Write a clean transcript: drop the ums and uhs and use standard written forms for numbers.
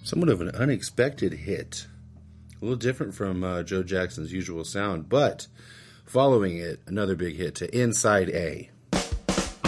Somewhat of an unexpected hit. A little different from Joe Jackson's usual sound, but following it, another big hit to Inside A.